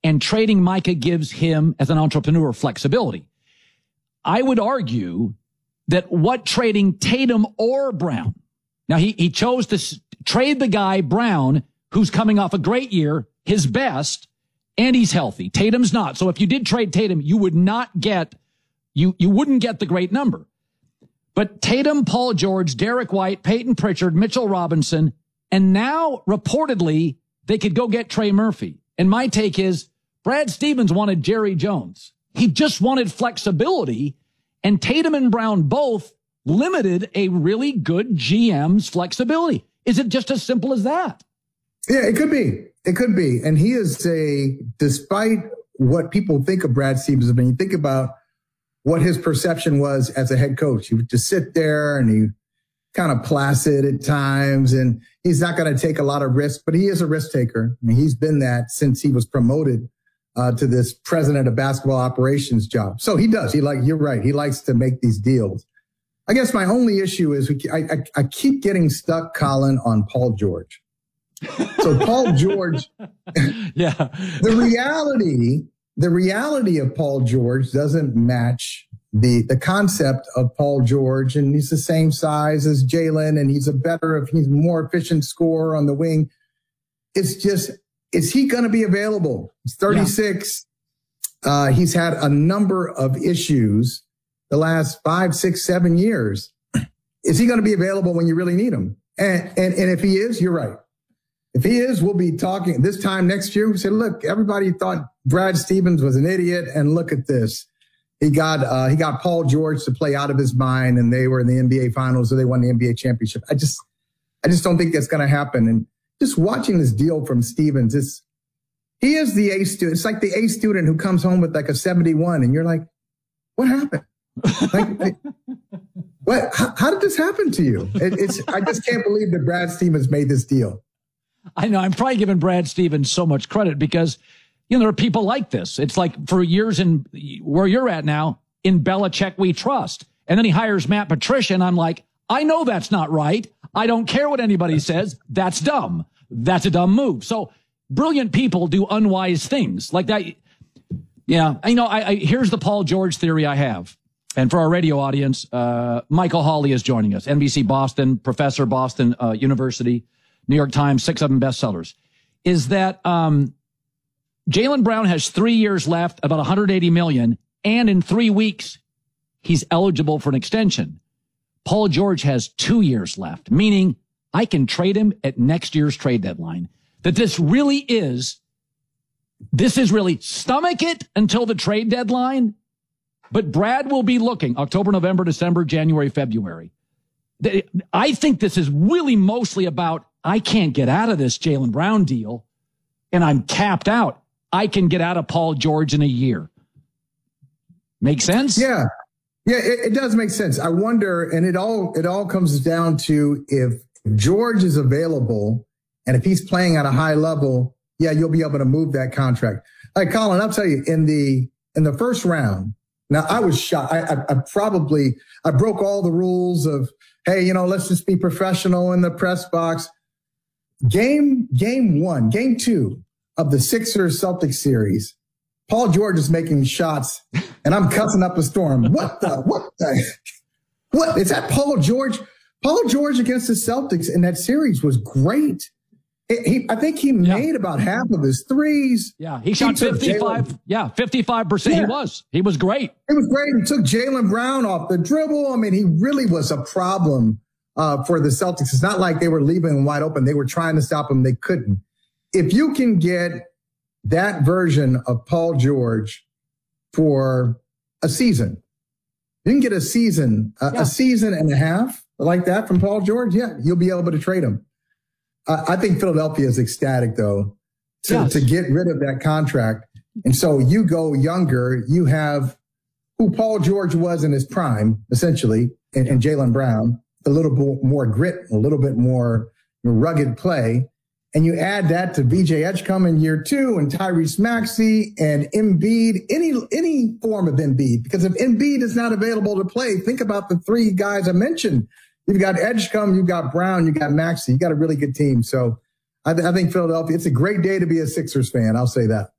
and trading Micah gives him, as an entrepreneur, flexibility. I would argue that what trading Tatum or Brown, now he chose to trade the guy Brown, who's coming off a great year, his best, and he's healthy. Tatum's not. So if you did trade Tatum, you would not get, you wouldn't get the great number. But Tatum, Paul George, Derek White, Peyton Pritchard, Mitchell Robinson, and now reportedly they could go get Trey Murphy. And my take is Brad Stevens wanted Jerry Jones. He just wanted flexibility, and Tatum and Brown both limited a really good GM's flexibility. Is it just as simple as that? Yeah, it could be. It could be. And he is despite what people think of Brad Stevens, I mean, you think about what his perception was as a head coach. He would just sit there and he kind of placid at times, and he's not going to take a lot of risk, but he is a risk taker. I mean, he's been that since he was promoted to this president of basketball operations job. So he does. You're right. He likes to make these deals. I guess my only issue is I keep getting stuck, Colin, on Paul George. So Paul George, yeah, the reality of Paul George doesn't match the concept of Paul George, and he's the same size as Jalen, and he's he's more efficient scorer on the wing. It's just, is he going to be available? He's 36. Yeah. He's had a number of issues the last 5, 6, 7 years. Is he going to be available when you really need him? And if he is, you're right. If he is, we'll be talking this time next year. We said, look, everybody thought Brad Stevens was an idiot, and look at this. He got Paul George to play out of his mind, and they were in the NBA Finals, so they won the NBA championship. I just don't think that's going to happen. And just watching this deal from Stevens, he is the A student. It's like the A student who comes home with like a 71, and you're like, what happened? What? How did this happen to you? I just can't believe that Brad Stevens made this deal. I know. I'm probably giving Brad Stevens so much credit because, there are people like this. It's like for years in where you're at now, in Belichick we trust. And then he hires Matt Patricia, and I'm like, I know that's not right. I don't care what anybody says. That's dumb. That's a dumb move. So brilliant people do unwise things like that. Yeah. Here's the Paul George theory I have. And for our radio audience, Michael Hawley is joining us. NBC Boston, professor, Boston University, New York Times, 6 of them bestsellers. Is that Jaylen Brown has 3 years left, about $180 million, and in 3 weeks, he's eligible for an extension. Paul George has 2 years left, meaning I can trade him at next year's trade deadline. That this is really stomach it until the trade deadline. But Brad will be looking October, November, December, January, February. I think this is really mostly about, I can't get out of this Jaylen Brown deal, and I'm capped out. I can get out of Paul George in a year. Make sense? Yeah. Yeah, it does make sense. I wonder, and it all comes down to if George is available and if he's playing at a high level, yeah, you'll be able to move that contract. Like Colin, I'll tell you, in the first round, now I was shocked. I broke all the rules of, hey, let's just be professional in the press box. Game 2 of the Sixers-Celtics series, Paul George is making shots, and I'm cussing up a storm. What? Is that Paul George? Paul George against the Celtics in that series was great. I think he made about half of his threes. Yeah, he shot 55. 55%. He was great. It was great. He took Jaylen Brown off the dribble. I mean, he really was a problem for the Celtics. It's not like they were leaving him wide open. They were trying to stop him. They couldn't. If you can get that version of Paul George for a season, you can get a season and a half like that from Paul George. Yeah, you'll be able to trade him. I think Philadelphia is ecstatic, though, to get rid of that contract. And so you go younger. You have who Paul George was in his prime, essentially, and Jaylen Brown, a little bit more grit, a little bit more rugged play. And you add that to VJ Edgecombe in year 2 and Tyrese Maxey and Embiid, any form of Embiid. Because if Embiid is not available to play, think about the 3 guys I mentioned. You've got Edgecombe, you've got Brown, you've got Maxey. You got a really good team. So I think Philadelphia, it's a great day to be a Sixers fan. I'll say that.